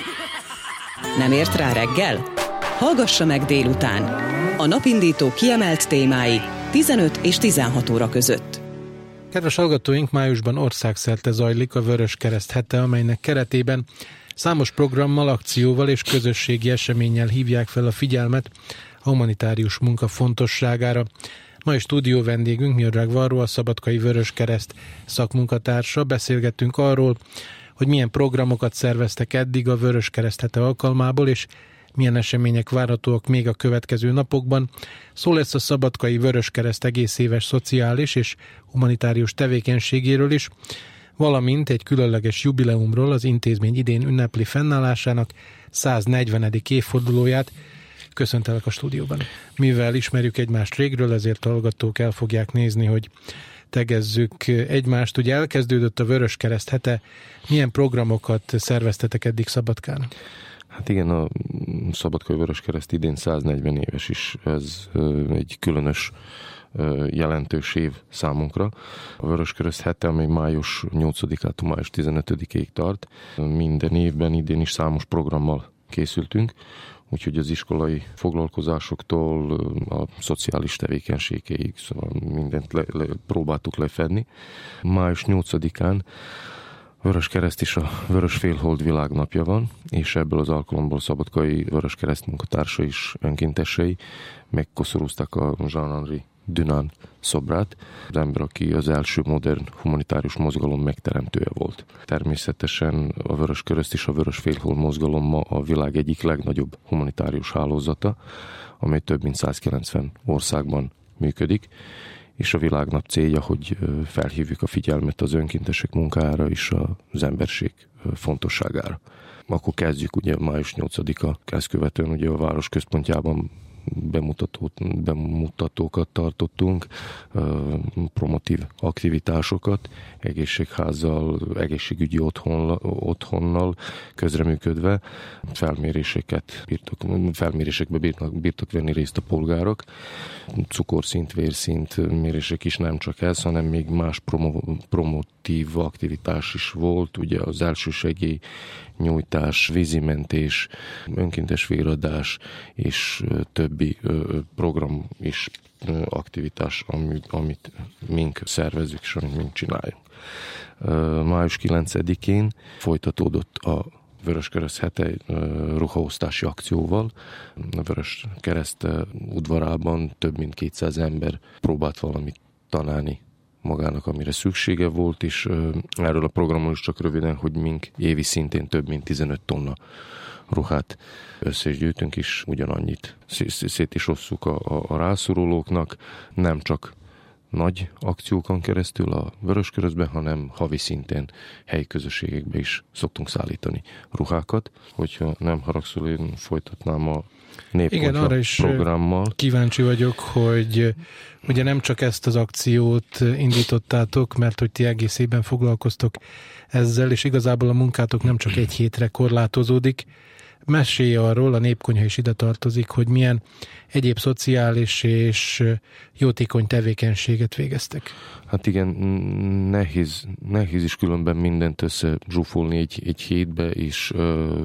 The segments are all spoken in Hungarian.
Nem ért rá reggel? Hallgassa meg délután. A napindító kiemelt témái 15 és 16 óra között. Kedves hallgatóink, májusban országszerte zajlik a Vöröskereszt hete, amelynek keretében számos programmal, akcióval és közösségi eseménnyel hívják fel a figyelmet a humanitárius munka fontosságára. Mai stúdió vendégünk Mildred Varró, a Szabadkai Vöröskereszt szakmunkatársa. Beszélgettünk arról, hogy milyen programokat szerveztek eddig a Vöröskereszt hete alkalmából, és milyen események várhatóak még a következő napokban. Szó lesz a Szabadkai Vöröskereszt egész éves szociális és humanitárius tevékenységéről is, valamint egy különleges jubileumról, az intézmény idén ünnepli fennállásának 140. évfordulóját. Köszöntelek a stúdióban. Mivel ismerjük egymást régről, ezért a hallgatók el fogják nézni, hogy tegezzük egymást. Ugye elkezdődött a Vöröskereszt hete. Milyen programokat szerveztetek eddig Szabadkán? Hát igen, a Szabadkai Vöröskereszt idén 140 éves is. Ez egy különös jelentős év számunkra. A Vöröskereszt hete, amely május 8-ától május 15-ig tart. Minden évben idén is számos programmal készültünk, úgyhogy az iskolai foglalkozásoktól a szociális tevékenységig, szóval mindent próbáltuk lefedni. Május 8-án Vöröskereszt is a Vörösfélhold világnapja van, és ebből az alkalomból Szabadkai Vöröskereszt munkatársa is önkéntesei megkoszorúzták a Jean-Henri Dunant szobrát, az ember, aki az első modern humanitárius mozgalom megteremtője volt. Természetesen a Vöröskereszt és a Vörösfélhold mozgalom ma a világ egyik legnagyobb humanitárius hálózata, amely több mint 190 országban működik, és a világnap célja, hogy felhívjuk a figyelmet az önkéntesek munkájára és az emberség fontosságára. Akkor kezdjük, ugye május 8-a, ezt követően ugye a város központjában bemutatókat tartottunk, promotív aktivitásoak, egészségházzal, egészségügyi otthonnal közreműködve felmérésekbe bírtak venni részt a polgárok. Cukorszint, vérszint mérések is, nem csak ez, hanem még más promotív aktivitás is volt, ugye az elsősegély nyújtás, vízimentés, önkéntes véradás és többi program és aktivitás, amit mink szervezünk és amit mink csináljuk. Május 9-én folytatódott a Vöröskereszt hete ruhaosztási akcióval. A Vöröskereszt udvarában több mint 200 ember próbált valamit találni magának, amire szüksége volt, és erről a programról is csak röviden, hogy mink évi szintén több mint 15 tonna ruhát összegyűjtünk, és ugyanannyit szét is osszuk a rászorulóknak, nem csak nagy akciókon keresztül a Vöröskeresztben, hanem havi szintén helyi közösségekbe is szoktunk szállítani ruhákat. Hogyha nem haragszol, én folytatnám a Népkonyha programmal. Kíváncsi vagyok, hogy ugye nem csak ezt az akciót indítottátok, mert hogy ti egész évben foglalkoztok ezzel, és igazából a munkátok nem csak egy hétre korlátozódik. Mesélj arról, a Népkonyha is ide tartozik, hogy milyen egyéb szociális és jótékony tevékenységet végeztek. Hát igen, nehéz is különben mindent összezsúfolni egy hétbe, és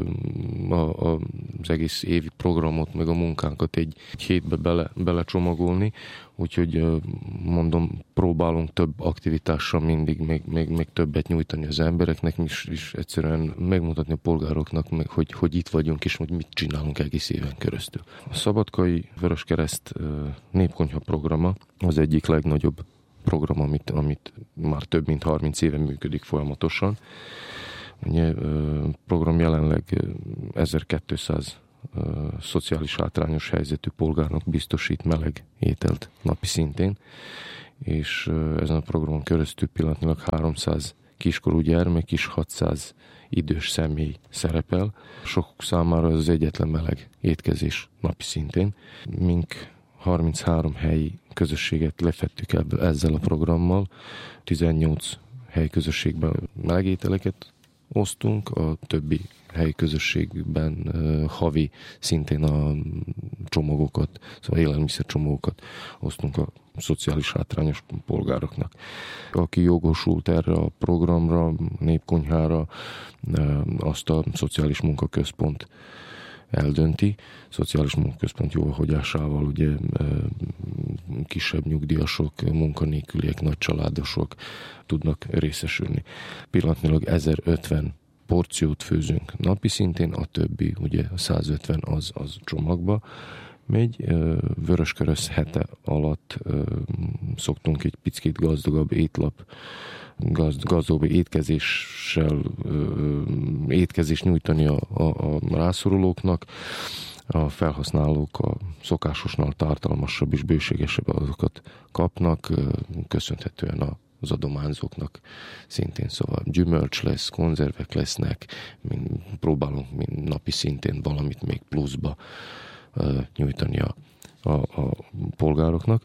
az egész évi programot, meg a munkánkat egy hétbe belecsomagolni, úgyhogy mondom, próbálunk több aktivitással mindig még többet nyújtani az embereknek, és egyszerűen megmutatni a polgároknak, meg, hogy itt vagyunk, és hogy mit csinálunk egész éven keresztül. A Szabadkai Vöröskereszt Népkonyha programa az egyik legnagyobb program, amit már több mint 30 éve működik folyamatosan. Ugye, program jelenleg 1200 szociális hátrányos helyzetű polgárnak biztosít meleg ételt napi szintén, és ezen a programon keresztül pillanatnyilag 300 kiskorú gyermek és 600 idős személy szerepel. Sokuk számára ez az egyetlen meleg étkezés napi szintén. Mink 33 helyi közösséget lefettük ezzel a programmal. 18 helyi közösségben melegételeket osztunk, a többi helyi közösségben havi szintén a csomagokat, szóval élelmiszer csomagokat osztunk a szociális hátrányos polgároknak. Aki jogosult erre a programra, népkonyhára, azt a szociális munkaközpont eldönti. Szociális munkaközpont jóváhagyásával ugye kisebb nyugdíjasok, munkanélküliek, nagycsaládosok tudnak részesülni. Pillanatnyilag 1050 porciót főzünk napi szintén, a többi, ugye 150 az csomagba megy. Vöröskereszt hete alatt szoktunk egy picit gazdagabb gazdagabb étkezést nyújtani a rászorulóknak. A felhasználók a szokásosnál tartalmasabb és bőségesebb azokat kapnak, köszönhetően az adományzóknak szintén, szóval gyümölcs lesz, konzervek lesznek, próbálunk napi szintén valamit még pluszba nyújtani a polgároknak,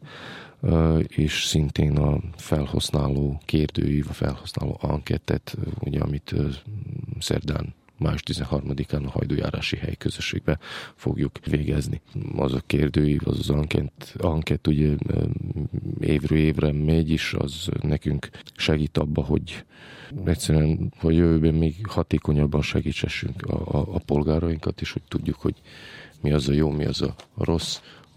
és szintén a felhasználó kérdőív, a felhasználó ankettet, ugye, amit szerdán, május 13-án a hajdújárási helyközösségbe fogjuk végezni. Az a kérdőív, az anket ugye évről évre megy is, az nekünk segít abba, hogy egyszerűen, hogy jövőben még hatékonyabban segítsessünk a polgárainkat, és hogy tudjuk, hogy mi az a jó, mi az a rossz,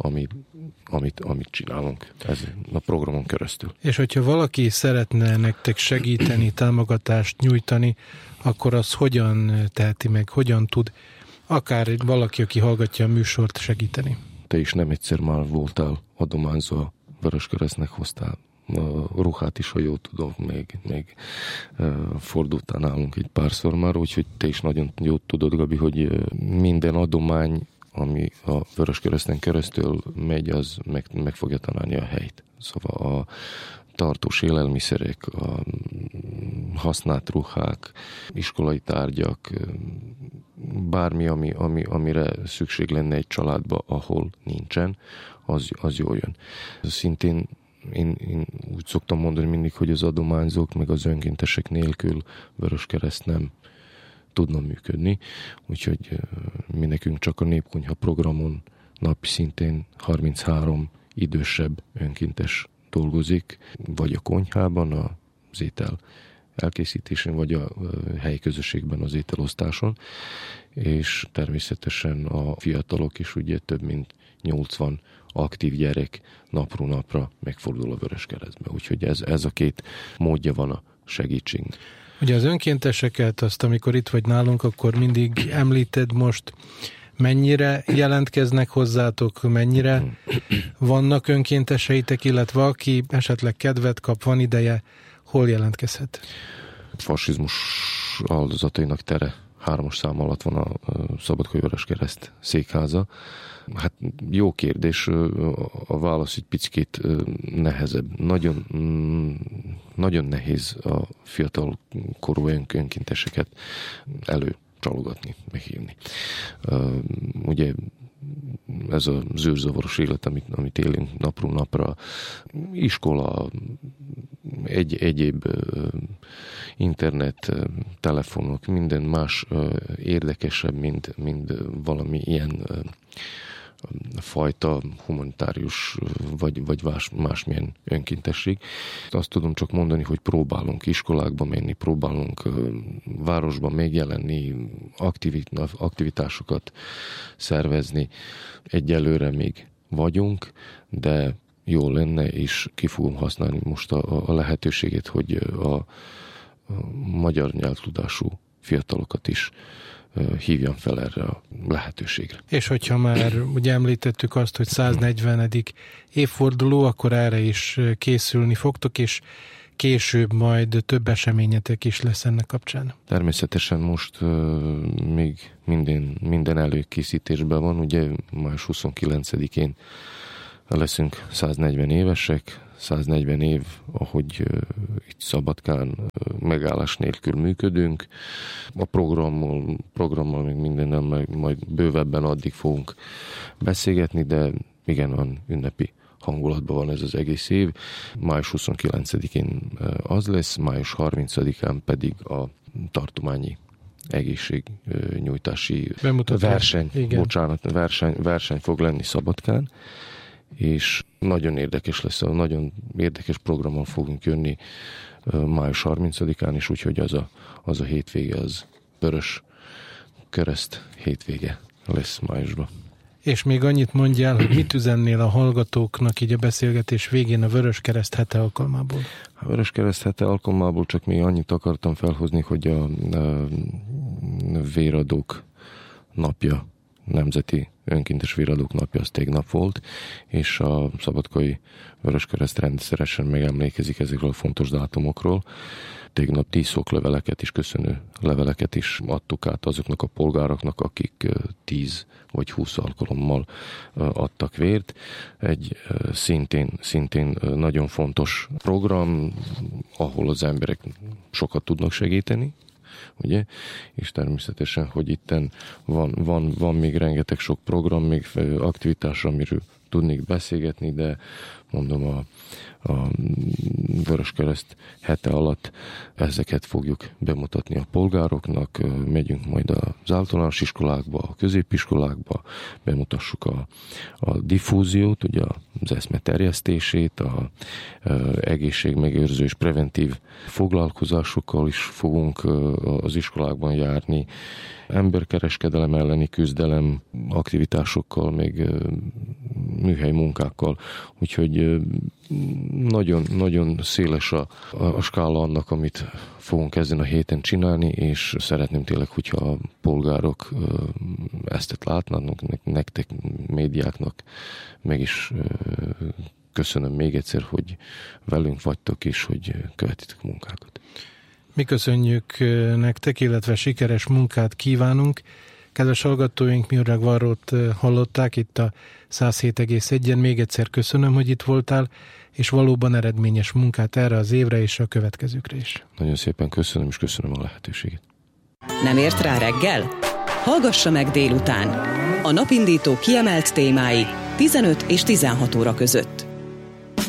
amit csinálunk a programon keresztül. És hogyha valaki szeretne nektek segíteni, támogatást nyújtani, akkor az hogyan teheti meg, hogyan tud akár valaki, aki hallgatja a műsort, segíteni? Te is nem egyszer már voltál adományzó a Vöröskeresztnek, hoztál ruhát is, ha jól tudom, még fordultál nálunk egy párszor már, úgyhogy te is nagyon jól tudod, Gabi, hogy minden adomány, ami a Vöröskereszten keresztül megy, az meg fogja találni a helyt. Szóval a tartós élelmiszerek, a használt ruhák, iskolai tárgyak, bármi, amire szükség lenne egy családba, ahol nincsen, az jól jön. Szintén én úgy szoktam mondani mindig, hogy az adományzók meg az önkéntesek nélkül Vöröskereszt nem tudna működni, úgyhogy mi nekünk csak a Népkonyha programon napi szintén 33 idősebb önkéntes dolgozik, vagy a konyhában, az étel elkészítésén, vagy a helyi közösségben az ételosztáson, és természetesen a fiatalok is, ugye több mint 80 aktív gyerek napról napra megfordul a Vöröskeresztbe, úgyhogy ez a két módja van a segítségnek. Ugye az önkénteseket, azt amikor itt vagy nálunk, akkor mindig említed most, mennyire jelentkeznek hozzátok, mennyire vannak önkénteseitek, illetve aki esetleg kedvet kap, van ideje, hol jelentkezhet? Fasizmus áldozatainak tere 3-as szám alatt van a Szabadkai Vöröskereszt székháza. Hát jó kérdés, a válasz egy picit nehezebb. Nagyon nehéz a fiatal korú önkénteseket előcsalogatni, meghívni. Ugye ez a zűrzavaros élet, amit élünk napról napra, iskola, egyéb internet, telefonok, minden más érdekesebb, mint valami ilyen fajta humanitárius vagy másmilyen önkéntesség. Azt tudom csak mondani, hogy próbálunk iskolákba menni, próbálunk városban megjelenni, aktivitásokat szervezni. Egyelőre még vagyunk, de jó lenne, és ki fogom használni most a lehetőséget, hogy a magyar nyelvtudású fiatalokat is hívjam fel erre a lehetőségre. És hogyha már ugye említettük azt, hogy 140. évforduló, akkor erre is készülni fogtok, és később majd több eseményetek is lesz ennek kapcsán. Természetesen most még minden előkészítésben van, ugye május 29-én leszünk 140 évesek, 140 év, ahogy itt Szabadkán megállás nélkül működünk. A programmal még mindennel majd bővebben addig fogunk beszélgetni, de igen, van ünnepi hangulatban van ez az egész év. Május 29-én az lesz, május 30-án pedig a tartományi egészségnyújtási verseny fog lenni Szabadkán, és nagyon érdekes lesz, nagyon érdekes programmal fogunk jönni május 30-án is, úgyhogy az a hétvége, az Vörös Kereszt hétvége lesz májusban. És még annyit mondjál, hogy mit üzennél a hallgatóknak így a beszélgetés végén a Vöröskereszt hete alkalmából? A Vöröskereszt hete alkalmából csak még annyit akartam felhozni, hogy a véradók napja, Nemzeti Önkéntes Véradók napja az tegnap volt, és a szabadkai Vöröskereszt rendszeresen megemlékezik ezekről a fontos dátumokról. Tegnap 10 okleveleket és köszönő leveleket is adtuk át azoknak a polgároknak, akik 10 vagy 20 alkalommal adtak vért. Egy szintén nagyon fontos program, ahol az emberek sokat tudnak segíteni, ugye? És természetesen, hogy itten van még rengeteg sok program, még aktivitás, amiről tudnék beszélgetni, de mondom, a Vöröskereszt hete alatt ezeket fogjuk bemutatni a polgároknak, megyünk majd az általános iskolákba, a középiskolákba, bemutassuk a diffúziót, ugye az eszme terjesztését, a egészségmegőrző és preventív foglalkozásokkal is fogunk az iskolákban járni, emberkereskedelem elleni küzdelem aktivitásokkal, még műhely munkákkal, úgyhogy nagyon széles a skála annak, amit fogunk ezen a héten csinálni, és szeretném tényleg, hogyha a polgárok ezt látnának, nektek, médiáknak meg is köszönöm még egyszer, hogy velünk vagytok, és hogy követitek a munkákat. Mi köszönjük nektek, illetve sikeres munkát kívánunk. Kedves hallgatóink, Műreg Varrót hallották itt a 107,1-en. Még egyszer köszönöm, hogy itt voltál, és valóban eredményes munkát erre az évre és a következőkre is. Nagyon szépen köszönöm, és köszönöm a lehetőséget. Nem ért rá reggel? Hallgassa meg délután. A napindító kiemelt témái 15 és 16 óra között.